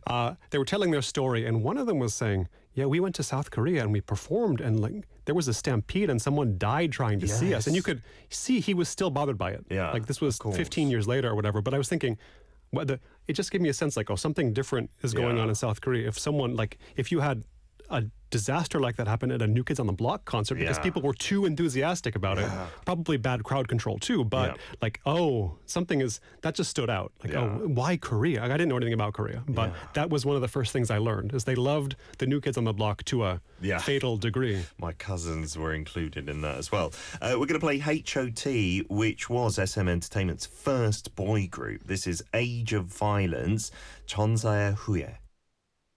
They were telling their story, and one of them was saying, "Yeah, we went to South Korea and we performed, and like there was a stampede, and someone died trying to see us." And you could see he was still bothered by it. Yeah, like this was of course. 15 years later or whatever. But I was thinking, it just gave me a sense like, oh, something different is going on in South Korea. If you had a disaster like that happen at a New Kids on the Block concert because people were too enthusiastic about it. Probably bad crowd control too, but that just stood out. Like, oh, why Korea? I didn't know anything about Korea, but that was one of the first things I learned is they loved the New Kids on the Block to a fatal degree. My cousins were included in that as well. We're going to play H.O.T., which was SM Entertainment's first boy group. This is Age of Violence, 천사의 후예.